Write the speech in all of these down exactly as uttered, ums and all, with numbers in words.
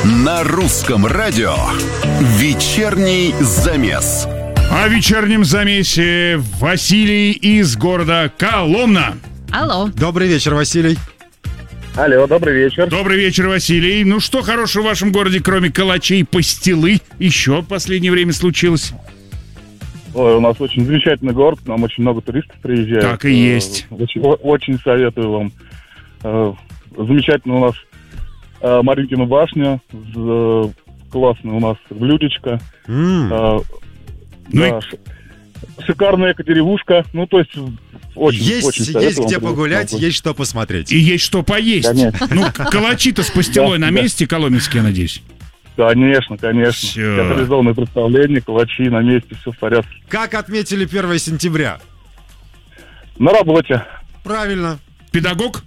На русском радио «Вечерний замес». О вечернем замесе Василий из города Коломна. Алло. Добрый вечер, Василий. Алло, добрый вечер. Добрый вечер, Василий. Ну что хорошего в вашем городе, кроме калачей и пастилы, еще в последнее время случилось? Ой, у нас очень замечательный город, к нам очень много туристов приезжает. Так и есть. Очень, очень советую вам. Замечательно у нас Маринкина башня, классная у нас блюдечко. Mm. Ну да, и... Шикарная деревушка. Ну, то есть, очень, есть, очень есть где вам погулять, вам. есть что посмотреть. И есть что поесть. Конечно. Ну, калачи-то с пастилой Да, на да. месте, коломенские, надеюсь. Конечно, конечно. Всё. Театрализованное представление, калачи на месте, все в порядке. Как отметили первое сентября? На работе. Правильно. Педагог?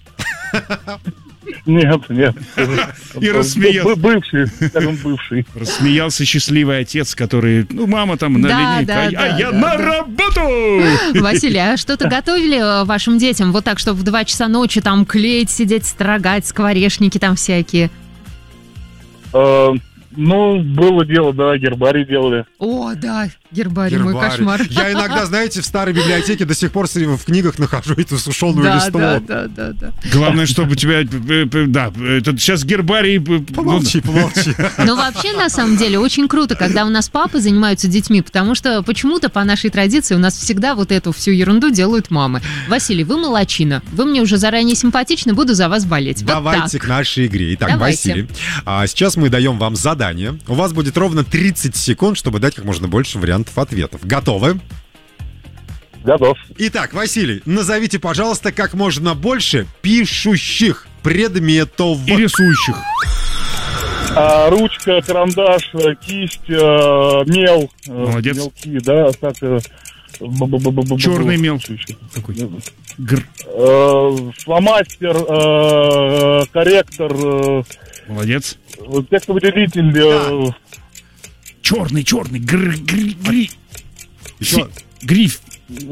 Нет, нет. И рассмеялся. Б- Бывший, скажем, бывший. Рассмеялся счастливый отец, который, ну, мама там на Да, линейке, да, а, да, а я да, на да. работу! Василий, а что-то готовили вашим детям? Вот так, чтобы в два часа ночи там клеить, сидеть, строгать, скворечники там всякие. Э, Ну, было дело, да, гербарий делали. О, да, гербарий, мой Гербарий. кошмар. Я иногда, знаете, в старой библиотеке до сих пор в книгах нахожу эту сушеную Да, листву. да, да, да, да. Главное, чтобы у тебя, э, э, да, это сейчас гербарий... э, Помолчи, помолчи. Ну, вообще, на самом деле, очень круто, когда у нас папы занимаются детьми, потому что почему-то по нашей традиции у нас всегда вот эту всю ерунду делают мамы. Василий, вы молодчина. Вы мне уже заранее симпатичны, буду за вас болеть. Вот Давайте так. к нашей игре. Итак, Давайте. Василий, а, сейчас мы даем вам задание. У вас будет ровно тридцать секунд, чтобы дать как можно больше вариантов ответов. Готовы? Готов. Итак, Василий, назовите, пожалуйста, как можно больше пишущих предметов. И рисующих. А, ручка, карандаш, э, кисть, э, мел. э, Молодец. Мелки, да, так... э, бу-бу-бу-бу-бу-бу. Черный мел. Что еще? Такой. Гр. Э, Фломастер, э, корректор, э, Молодец. текстовыделитель, э, Черный, черный. Гр, гр, гри. Еще. Фи- Гриф. э,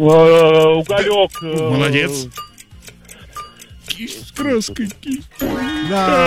уголек. э, Молодец. Кисть с краской, кисть. Да.